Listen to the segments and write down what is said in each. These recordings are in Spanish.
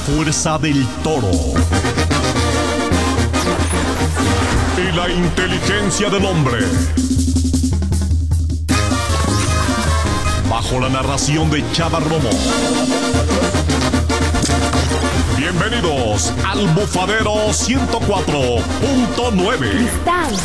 fuerza del toro y la inteligencia del hombre. Bajo la narración de Chava Romo. Bienvenidos al Bufadero 104.9. Cristal.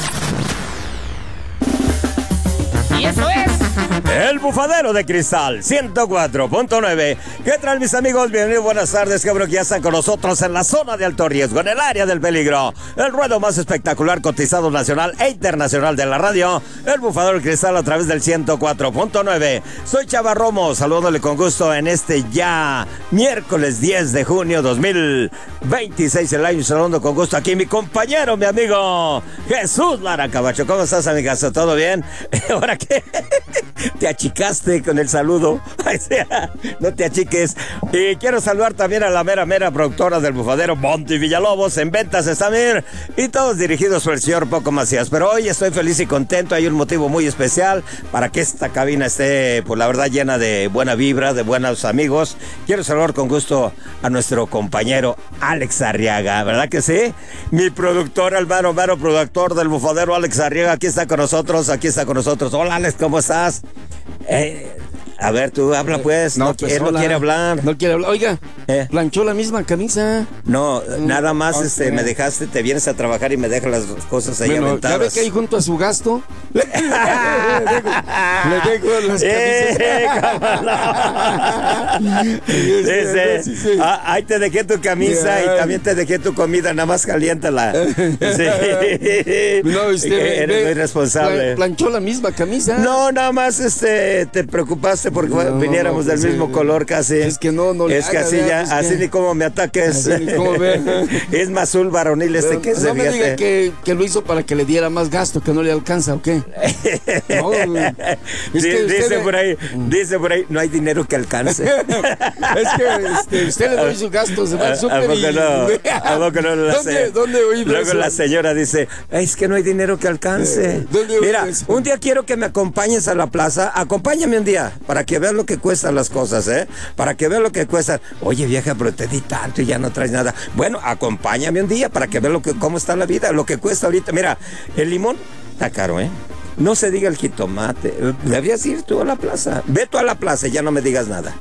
Y eso es El Bufadero de Cristal 104.9. ¿Qué tal, mis amigos? Bienvenidos, buenas tardes. Qué bueno que ya están con nosotros en la zona de alto riesgo, en el área del peligro. El ruedo más espectacular, cotizado nacional e internacional de la radio. El Bufadero de Cristal a través del 104.9. Soy Chava Romo, saludándole con gusto en este ya miércoles 10 de junio 2026 el año. Saludando con gusto aquí mi compañero, mi amigo Jesús Lara Cabacho. ¿Cómo estás, amigazo? ¿Todo bien? ¿Ahora qué? Te achicaste con el saludo. No te achiques. Y quiero saludar también a la mera productora del Bufadero, Monty Villalobos. En ventas está Mir. Y todos dirigidos por el señor Poco Macías. Pero hoy estoy feliz y contento. Hay un motivo muy especial para que esta cabina esté, pues la verdad, llena de buena vibra, de buenos amigos. Quiero saludar con gusto a nuestro compañero Alex Arriaga, ¿verdad que sí? Mi productor, el mero productor del Bufadero, Alex Arriaga, aquí está con nosotros. Hola, Alex, ¿cómo estás? A ver, tú habla pues. No, pues él no quiere hablar. No quiere hablar. Oiga, planchó la misma camisa. No, nada más me dejaste, te vienes a trabajar y me dejas las cosas ahí aventadas. ¿Ya ve que ahí junto a su gasto? le dejo las camisas. Sí. Ahí te dejé tu camisa y también te dejé tu comida, nada más caliéntala. Sí. No, usted eres muy responsable. ¿Planchó la misma camisa? No, nada más te preocupaste porque viniéramos del mismo color casi. Es que no es que así ya, así ni como me ataques. Así ni cómo ve. Es más azul varonil que no me diga que lo hizo para que le diera más gasto, que no le alcanza, ¿o qué? No, dice por ahí, no hay dinero que alcance. Es que usted le doy su gasto, se va al súper. ¿A poco no lo hace? ¿Dónde oí Luego eso? la señora dice, es que no hay dinero que alcance. Mira, un día quiero que me acompañes a la plaza. Acompáñame un día para que veas lo que cuestan las cosas, para que veas lo que cuestan. Oye, vieja, pero te di tanto y ya no traes nada. Bueno, acompáñame un día para que veas cómo está la vida, lo que cuesta ahorita. Mira, el limón está caro, No se diga el jitomate. Debías ir tú a la plaza. Ve tú a la plaza y ya no me digas nada.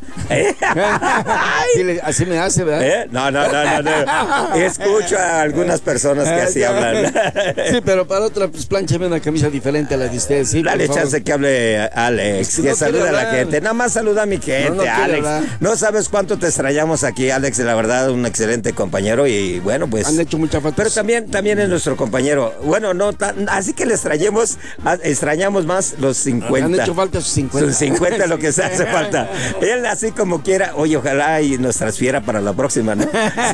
Así me hace, ¿verdad? No. Escucho a algunas personas que así hablan. Sí, pero para otra, pues plánchame una camisa diferente a la de usted. Sí, dale chance que hable Alex, que saluda a la gente. Nada más saluda a mi gente, Alex. No sabes cuánto te extrañamos aquí, Alex. La verdad, un excelente compañero y bueno, pues. Han hecho mucha falta. Pero también es nuestro compañero. Bueno, no así que le extrañamos más los 50. Han hecho falta sus 50. Sus 50 lo que se hace falta. Él así como quiera, oye, ojalá y nos transfiera para la próxima, ¿no?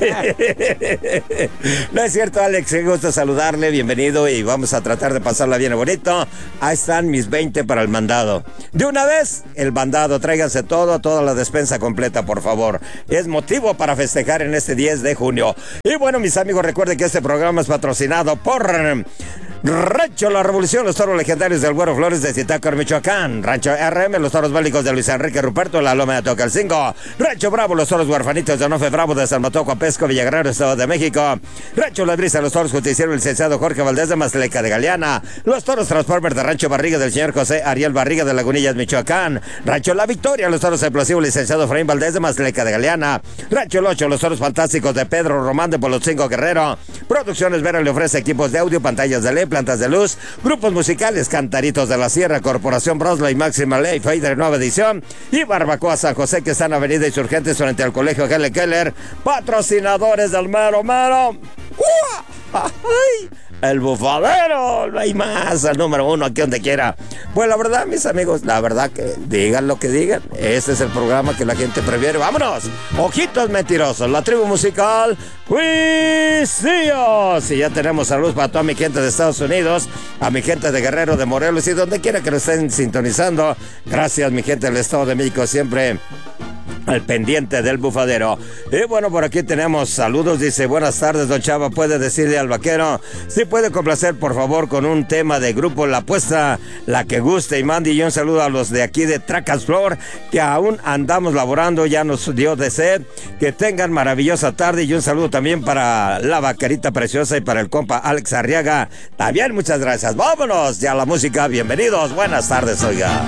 No es cierto, Alex, qué gusto saludarle, bienvenido y vamos a tratar de pasarla bien bonito. Ahí están mis 20 para el mandado. De una vez, el mandado, tráiganse toda la despensa completa, por favor. Es motivo para festejar en este 10 de junio. Y bueno, mis amigos, recuerden que este programa es patrocinado por Rancho La Revolución, los toros legendarios del Güero Flores de Zitácuaro, Michoacán. Rancho RM, los toros bélicos de Luis Enrique Ruperto, la Loma de Tocalcingo. Rancho Bravo, los toros huerfanitos de Onofe Bravo de San Mateo, Pesco, Villaguerrero, Estado de México. Rancho La Brisa, los toros justiciero del licenciado Jorge Valdés de Mazleca de Galeana. Los toros Transformer de Rancho Barriga del señor José Ariel Barriga de Lagunillas, Michoacán. Rancho La Victoria, los toros explosivos licenciado Efraín Valdés de Mazleca de Galeana. Rancho El Ocho, los toros fantásticos de Pedro Román de Polotzingo Guerrero. Producciones Vera le ofrece equipos de audio, pantallas de LED, plantas de luz, grupos musicales, Cantaritos de la Sierra, Corporación Brosley, Máxima Ley, Fader nueva edición y Barbacoa San José, que están en Avenida Insurgentes frente al Colegio Helen Keller, patrocinadores del mero. ¡Ay! El Bufadero, no hay más, el número uno aquí donde quiera. Pues la verdad, mis amigos, la verdad que digan lo que digan, este es el programa que la gente prefiere. ¡Vámonos! Ojitos mentirosos, la tribu musical Juicios. Y ya tenemos saludos para toda mi gente de Estados Unidos, a mi gente de Guerrero, de Morelos y donde quiera que lo estén sintonizando. Gracias, mi gente del Estado de México, siempre al pendiente del bufadero. Y bueno, por aquí tenemos saludos. Dice, buenas tardes, don Chava. ¿Puede decirle al vaquero si puede complacer, por favor, con un tema de grupo La Apuesta, la que guste y mande? Y un saludo a los de aquí de Tracas Flor, que aún andamos laborando, ya nos dio de sed. Que tengan maravillosa tarde. Y un saludo también para la vaquerita preciosa y para el compa Alex Arriaga. También muchas gracias. Vámonos ya a la música. Bienvenidos. Buenas tardes, oiga.